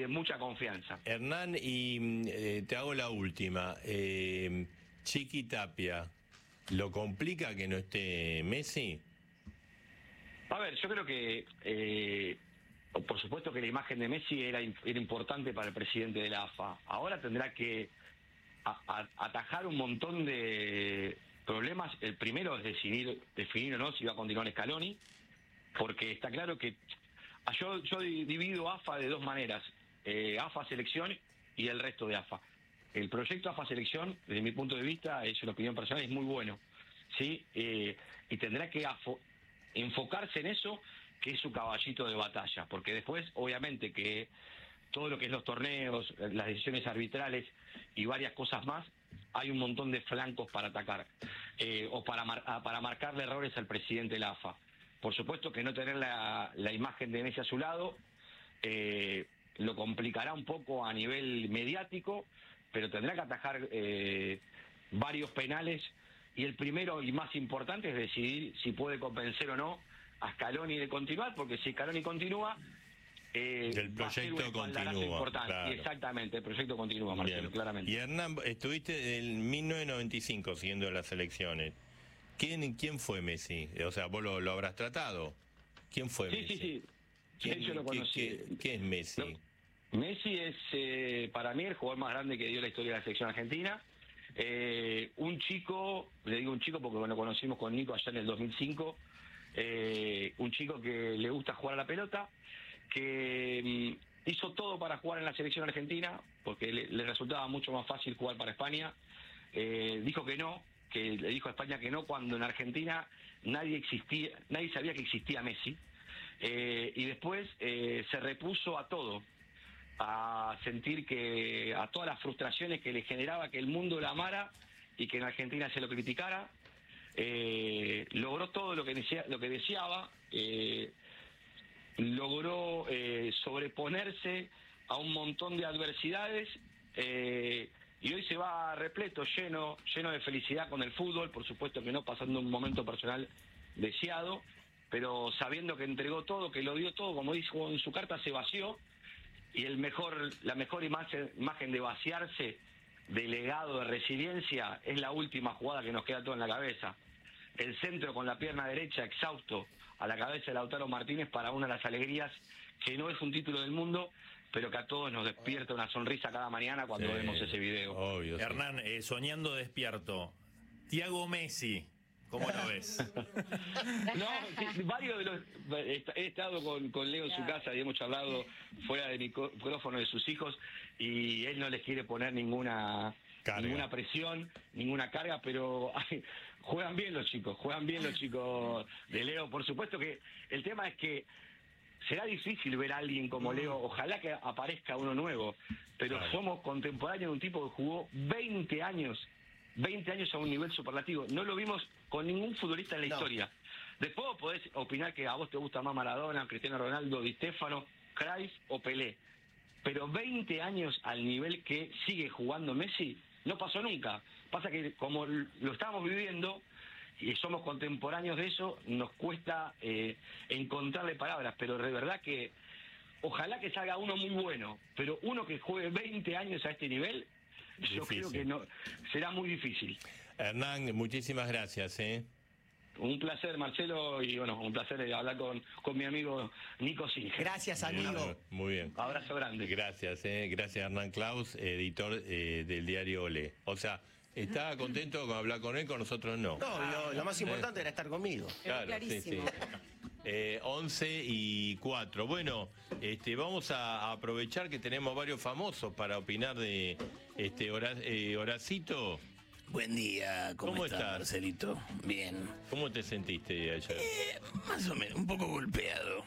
de mucha confianza. Hernán, y te hago la última. Chiqui Tapia, ¿lo complica que no esté Messi? A ver, yo creo que, por supuesto que la imagen de Messi era importante para el presidente de la AFA. Ahora tendrá que atajar un montón de problemas. El primero es definir o no si va a continuar Scaloni, porque está claro que yo divido AFA de dos maneras, AFA Selección y el resto de AFA. El proyecto AFA Selección, desde mi punto de vista, es una opinión personal, es muy bueno, ¿sí? Y tendrá que enfocarse en eso, que es su caballito de batalla, porque después, obviamente, que todo lo que es los torneos, las decisiones arbitrales y varias cosas más, hay un montón de flancos para atacar, o para marcarle errores al presidente de la AFA. Por supuesto que no tener la imagen de Messi a su lado lo complicará un poco a nivel mediático, pero tendrá que atajar varios penales, y el primero y más importante es decidir si puede convencer o no a Scaloni de continuar, porque si Scaloni continúa, el proyecto continúa. Claro. Exactamente, el proyecto continúa, Marcelo, bien, claramente. Y Hernán, estuviste en 1995 siguiendo las elecciones. ¿Quién fue Messi? O sea, vos lo habrás tratado. ¿Quién fue Messi? Sí. Yo lo conocí. ¿Qué es Messi? No, Messi es, para mí, el jugador más grande que dio la historia de la selección argentina. Un chico, le digo un chico porque lo conocimos con Nico allá en el 2005, un chico que le gusta jugar a la pelota, que hizo todo para jugar en la selección argentina, porque le resultaba mucho más fácil jugar para España. Dijo que no, que le dijo a España que no, cuando en Argentina nadie sabía que existía Messi. Y después se repuso a todo, a sentir que a todas las frustraciones que le generaba que el mundo la amara y que en Argentina se lo criticara. Logró todo lo que deseaba, logró sobreponerse a un montón de adversidades, y hoy se va repleto, lleno de felicidad con el fútbol, por supuesto que no pasando un momento personal deseado, pero sabiendo que entregó todo, que lo dio todo, como dijo en su carta, se vació. Y la mejor imagen de vaciarse, de legado, de resiliencia, es la última jugada que nos queda todo en la cabeza. El centro con la pierna derecha, exhausto, a la cabeza de Lautaro Martínez, para una de las alegrías, que no es un título del mundo, pero que a todos nos despierta una sonrisa cada mañana cuando vemos ese video. Obvio, Hernán, soñando despierto, Thiago Messi, ¿cómo lo ves? No, varios de los... He estado con Leo en su casa y hemos charlado fuera del micrófono de sus hijos, y él no les quiere poner ninguna presión, ninguna carga, pero juegan bien los chicos de Leo. Por supuesto que el tema es que será difícil ver a alguien como Leo, ojalá que aparezca uno nuevo, pero somos contemporáneos de un tipo que jugó 20 años a un nivel superlativo. No lo vimos con ningún futbolista en la historia. Después podés opinar que a vos te gusta más Maradona, Cristiano Ronaldo, Di Stéfano, Cruyff o Pelé, pero 20 años al nivel que sigue jugando Messi no pasó nunca. Pasa que como lo estamos viviendo y somos contemporáneos de eso, nos cuesta encontrarle palabras, pero de verdad que ojalá que salga uno muy bueno, pero uno que juegue 20 años a este nivel, yo creo que no será muy difícil. Hernán, muchísimas gracias. Un placer, Marcelo, y bueno, un placer hablar con mi amigo Nico Singe. Gracias, amigo. Muy bien. Abrazo grande. Gracias, gracias Hernán Claus, editor del diario Olé. O sea, ¿está contento con hablar con él? Con nosotros no. No, lo más importante era estar conmigo. Claro, clarísimo. Sí. 11:04. Bueno, vamos a aprovechar que tenemos varios famosos para opinar de Horacito. Buen día, ¿cómo estás, Marcelito? Bien. ¿Cómo te sentiste ayer? Más o menos, un poco golpeado.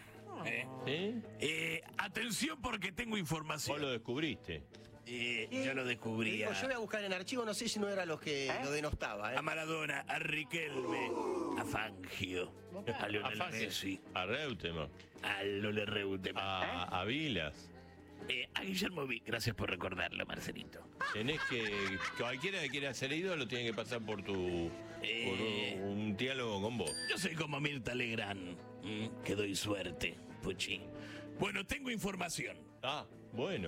¿Sí? Atención porque tengo información. ¿Vos lo descubriste? Yo lo descubrí. Yo voy a buscar en archivo, no sé si no era los que lo denostaba. A Maradona, a Riquelme, a Fangio, a Lionel Messi, a Reutemann, a Lole Reutemann, a Vilas. A Guillermo Vic, gracias por recordarlo, Marcelito. Tenés que, cualquiera que quiera ser ídolo tiene que pasar por por un diálogo con vos. Yo soy como Mirta Legrand, que doy suerte, Puchi. Bueno, tengo información. Bueno.